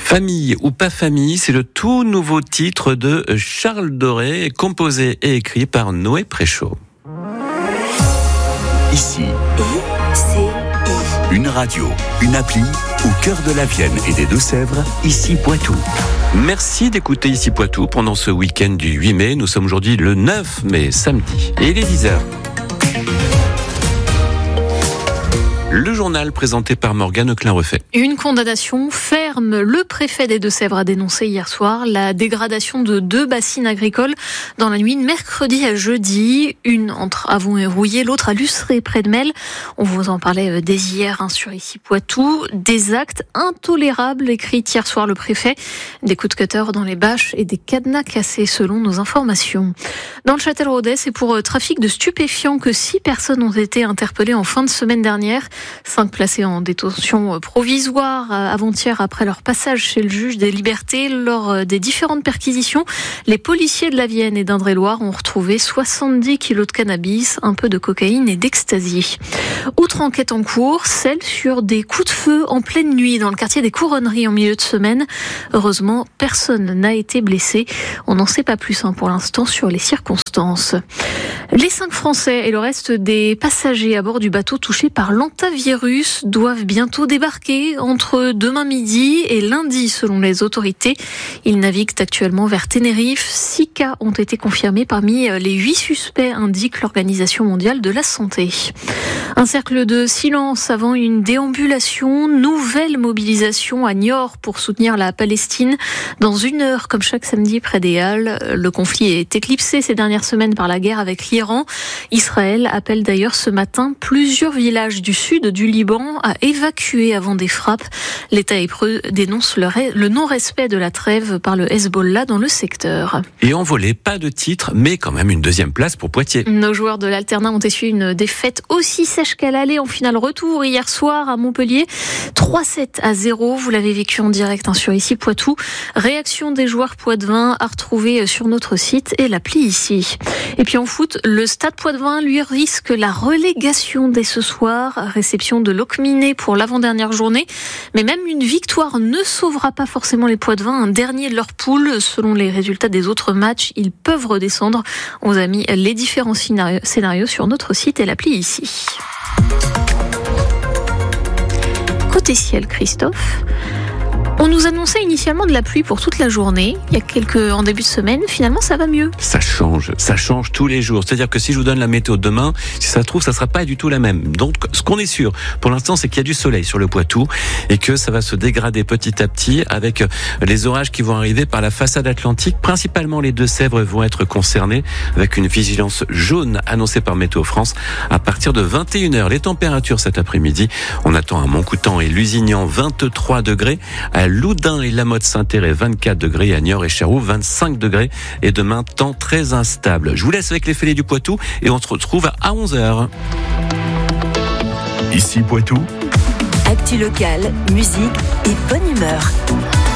Famille ou pas famille, c'est le tout nouveau titre de Charles Doré, composé et écrit par Noé Préchaud. Ici, une radio, une appli au cœur de la Vienne et des Deux-Sèvres, ici Poitou. Merci d'écouter Ici Poitou pendant ce week-end du 8 mai. Nous sommes aujourd'hui le 9 mai, samedi, et il est 10h. Le journal présenté par Morgane Klein-Refait. Une condamnation ferme. Le préfet des Deux-Sèvres a dénoncé hier soir la dégradation de 2 bassines agricoles dans la nuit de mercredi à jeudi. Une entre Avon et Rouillé, l'autre à Luceret près de Melle. On vous en parlait dès hier sur Ici Poitou. Des actes intolérables, écrit hier soir le préfet. Des coups de cutter dans les bâches et des cadenas cassés selon nos informations. Dans le Châtel-Rodet, c'est pour trafic de stupéfiants que 6 personnes ont été interpellées en fin de semaine dernière. 5 placés en détention provisoire avant-hier après leur passage chez le juge des libertés. Lors des différentes perquisitions, les policiers de la Vienne et d'Indre-et-Loire ont retrouvé 70 kilos de cannabis, un peu de cocaïne et d'ecstasy. Autre enquête en cours, celle sur des coups de feu en pleine nuit dans le quartier des Couronneries en milieu de semaine. Heureusement, personne n'a été blessé. On n'en sait pas plus pour l'instant sur les circonstances. Les 5 Français et le reste des passagers à bord du bateau touché par l'hantavirus doivent bientôt débarquer entre demain midi et lundi selon les autorités. Ils naviguent actuellement vers Tenerife. 6 cas ont été confirmés parmi les 8 suspects, indique l'Organisation mondiale de la santé. Un cercle de silence avant une déambulation. Nouvelle mobilisation à Niort pour soutenir la Palestine. Dans 1 heure, comme chaque samedi près des Halles, le conflit est éclipsé ces dernières semaines par la guerre avec l'Iran. Israël appelle d'ailleurs ce matin plusieurs villages du sud du Liban à évacuer avant des frappes. L'État hébreu dénonce le non-respect de la trêve par le Hezbollah dans le secteur. Et en volée, pas de titre, mais quand même une 2e place pour Poitiers. Nos joueurs de l'Alternat ont essuyé une défaite aussi sèche qu'à l'aller en finale retour hier soir à Montpellier. 3-7-0. Vous l'avez vécu en direct sur Ici Poitou. Réaction des joueurs poitevins à retrouver sur notre site et l'appli ici. Et puis en foot, le Stade Poitevin lui risque la relégation dès ce soir. Réception de Locminé pour l'avant-dernière journée. Mais même une victoire ne sauvera pas forcément les Poitevins. Un dernier de leur poule. Selon les résultats des autres matchs, ils peuvent redescendre. On vous a mis les différents scénarios sur notre site et l'appli ici. Côté ciel, Christophe. On nous annonçait initialement de la pluie pour toute la journée. Il y a en début de semaine, finalement, ça va mieux. Ça change tous les jours. C'est-à-dire que si je vous donne la météo demain, si ça se trouve, ça sera pas du tout la même. Donc, ce qu'on est sûr, pour l'instant, c'est qu'il y a du soleil sur le Poitou et que ça va se dégrader petit à petit avec les orages qui vont arriver par la façade atlantique. Principalement, les Deux-Sèvres vont être concernés avec une vigilance jaune annoncée par Météo France à partir de 21h. Les températures cet après-midi, on attend à Montcoutan et Lusignan 23 degrés, à Loudun et Lamotte-Saint-Héré 24 degrés, à Niort et Charroux 25 degrés. Et demain, temps très instable. Je vous laisse avec les fêlés du Poitou et on se retrouve à 11h. Ici Poitou. Actu locale, musique et bonne humeur.